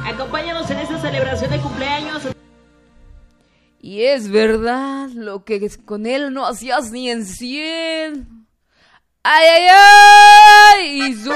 Acompáñanos en esta celebración de cumpleaños. Y es verdad, lo que con él no hacías ni en 100. ¡Ay, ay, ay! Y